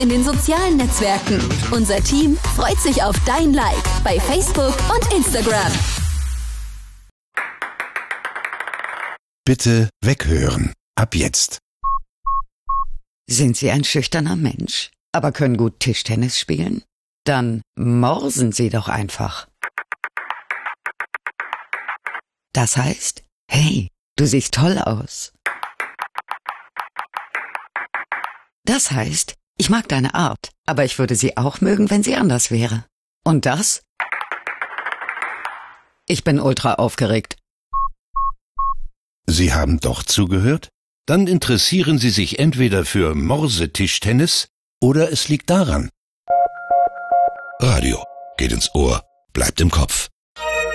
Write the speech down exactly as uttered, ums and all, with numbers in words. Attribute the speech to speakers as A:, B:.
A: In den sozialen Netzwerken. Unser Team freut sich auf dein Like bei Facebook und Instagram.
B: Bitte weghören. Ab jetzt.
C: Sind Sie ein schüchterner Mensch, aber können gut Tischtennis spielen? Dann morsen Sie doch einfach. Das heißt, hey, du siehst toll aus. Das heißt, ich mag deine Art, aber ich würde sie auch mögen, wenn sie anders wäre. Und das? Ich bin ultra aufgeregt.
B: Sie haben doch zugehört? Dann interessieren Sie sich entweder für Morsetischtennis oder es liegt daran. Radio geht ins Ohr, bleibt im Kopf.